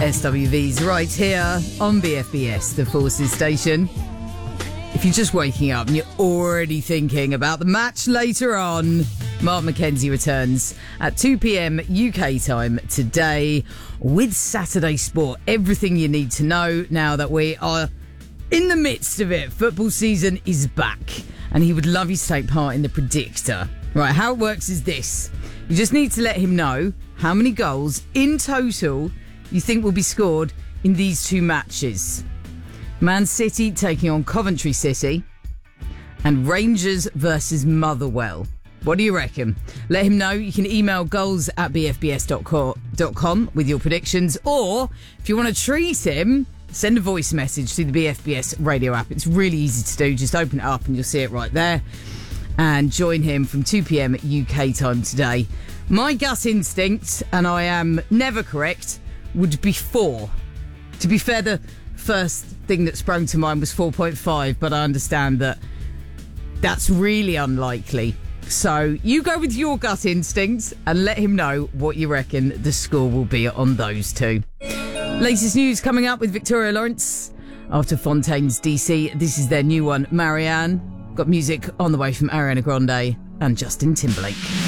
SWV's right here on BFBS, the Forces station. If you're just waking up and you're already thinking about the match later on, Mark McKenzie returns at 2 p.m. UK time today with Saturday Sport. Everything you need to know now that we are in the midst of it. Football season is back and he would love you to take part in the Predictor. Right, how it works is this. You just need to let him know how many goals in total you think will be scored in these two matches. Man City taking on Coventry City and Rangers versus Motherwell. What do you reckon? Let him know. You can email goals@bfbs.com with your predictions, or if you want to treat him, send a voice message to the BFBS radio app. It's really easy to do. Just open it up and you'll see it right there. And join him from 2 p.m. UK time today. My gut instinct, and I am never correct, would be 4. To be fair, the first thing that sprung to mind was 4.5, but I understand that that's really unlikely. So you go with your gut instincts and let him know what you reckon the score will be on those two. Latest news coming up with Victoria Lawrence after Fontaine's DC. This is their new one, Marianne. Got music on the way from Ariana Grande and Justin Timberlake.